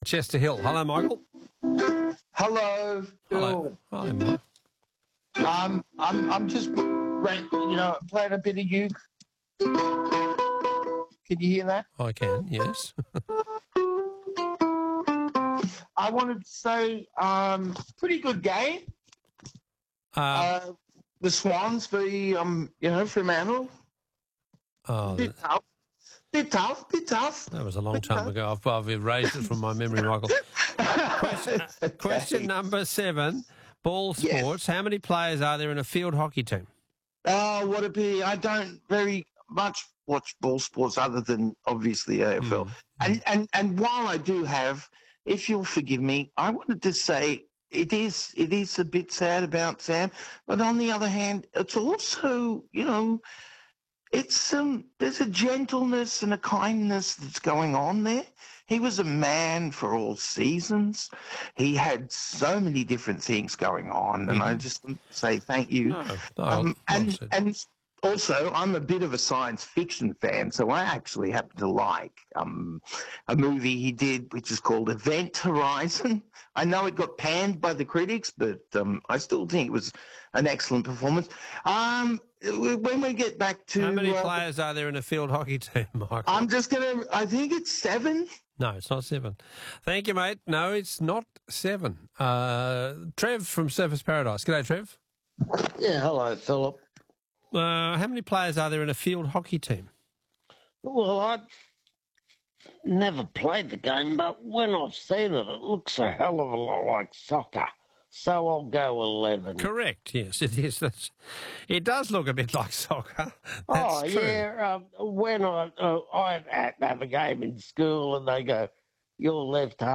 Chester Hill. Hello, Michael. Hello, Phil. Hi, Mike. I'm just playing a bit of uke. Can you hear that? I can, yes. I wanted to say, pretty good game. The Swans v Fremantle. Bit tough. That was a long time ago. I've erased it from my memory, Michael. Question number 7, ball sports. Yes. How many players are there in a field hockey team? Oh, what a pity. I don't very much watch ball sports other than, obviously, AFL. And while I do have, if you'll forgive me, I wanted to say it is a bit sad about Sam, but on the other hand, it's also, it's there's a gentleness and a kindness that's going on there. He was a man for all seasons. He had so many different things going on, and I just want to say thank you. And also, I'm a bit of a science fiction fan, so I actually happen to like a movie he did, which is called Event Horizon. I know it got panned by the critics, but I still think it was an excellent performance. When we get back to... How many players are there in a field hockey team, Michael? I think it's 7. No, it's not 7. Thank you, mate. No, it's not 7. Trev from Surfers Paradise. G'day, Trev. Yeah, hello, Philip. How many players are there in a field hockey team? Well, I've never played the game, but when I've seen it, it looks a hell of a lot like soccer. So I'll go 11. Correct, yes, it is. It does look a bit like soccer. That's true. Yeah. When I had to have a game in school and they go, your left half